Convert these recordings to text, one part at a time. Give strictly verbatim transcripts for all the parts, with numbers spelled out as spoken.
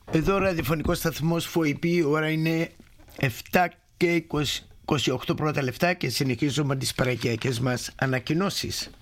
Εδώ ραδιοφωνικός σταθμός ΦΟΗΠΗ, η ώρα είναι επτά και είκοσι οκτώ πρώτα λεπτά και συνεχίζουμε τις παραγγελικές μας ανακοινώσεις.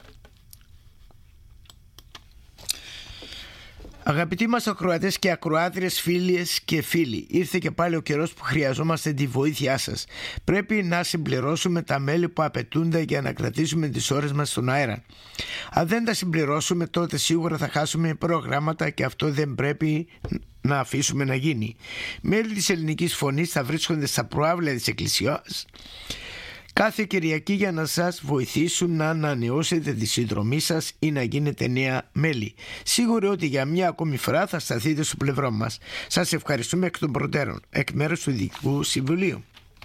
Αγαπητοί μας ακροατές και ακροάτριες, φίλες και φίλοι, ήρθε και πάλι ο καιρός που χρειαζόμαστε τη βοήθειά σας. Πρέπει να συμπληρώσουμε τα μέλη που απαιτούνται για να κρατήσουμε τις ώρες μας στον αέρα. Αν δεν τα συμπληρώσουμε, τότε σίγουρα θα χάσουμε προγράμματα και αυτό δεν πρέπει να αφήσουμε να γίνει. Μέλη της Ελληνικής Φωνής θα βρίσκονται στα προάβλια της Εκκλησιάς κάθε Κυριακή για να σας βοηθήσουν να ανανεώσετε τη συνδρομή σας ή να γίνετε νέα μέλη. Σίγουροι ότι για μια ακόμη φορά θα σταθείτε στο πλευρό μας. Σας ευχαριστούμε εκ των προτέρων, εκ μέρους του Διοικητικού Συμβουλίου.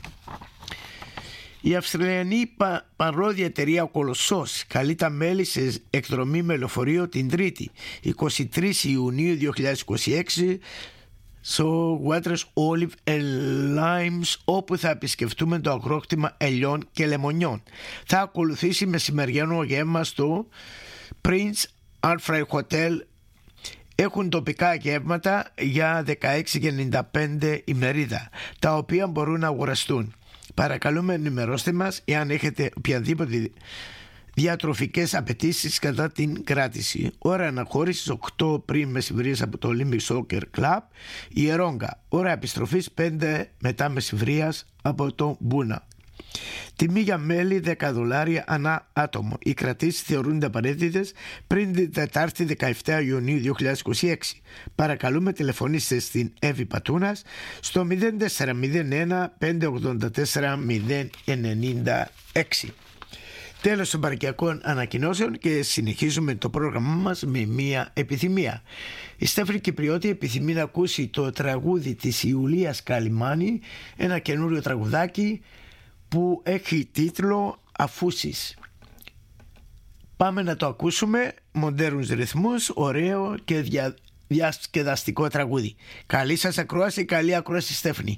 Η Αυστραλιανή πα, παρόδια εταιρεία Κολοσσός καλεί τα μέλη σε εκδρομή με λεωφορείο την Τρίτη, εικοστή τρίτη Ιουνίου δύο χιλιάδες είκοσι έξι, στο Waters Olive and Limes, όπου θα επισκεφτούμε το αγρόκτημα ελιών και λεμονιών. Θα ακολουθήσει μεσημεριανό γεύμα στο Prince Alfred Hotel. Έχουν τοπικά γεύματα για δεκαέξι και ενενήντα πέντε ημερίδα, τα οποία μπορούν να αγοραστούν. Παρακαλούμε, ενημερώστε μας εάν έχετε οποιαδήποτε διατροφικές απαιτήσεις κατά την κράτηση. Ώρα αναχώρησης οκτώ πριν μεσημβρίας από το Olympic Soccer Club η Ερόγκα. Ώρα επιστροφής πέντε μετά μεσημβρίας από το Μπούνα. Τιμή για μέλη δέκα δολάρια ανά άτομο. Οι κρατήσεις θεωρούνται απαραίτητες πριν την Τετάρτη δεκαεπτά Ιουνίου δύο χιλιάδες είκοσι έξι. Παρακαλούμε, τηλεφωνήστε στην Εύη Πατούνας στο μηδέν τέσσερα μηδέν ένα πέντε ογδόντα τέσσερα μηδέν ενενήντα έξι. Τέλος των παραγγελικών ανακοινώσεων και συνεχίζουμε το πρόγραμμά μας με μία επιθυμία. Η Στέφανη Κυπριώτη επιθυμεί να ακούσει το τραγούδι της Ιουλίας Καλιμάνη, ένα καινούριο τραγουδάκι που έχει τίτλο «Αφούσεις». Πάμε να το ακούσουμε, μοντέρνους ρυθμούς, ωραίο και δια, διασκεδαστικό τραγούδι. Καλή σας ακρόαση, καλή ακρόαση Στέφανη.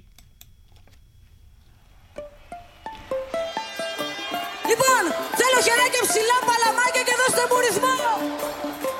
Λοιπόν, θέλω χεράκια ψηλά, παλαμάκια και δώστε μου ρυθμό.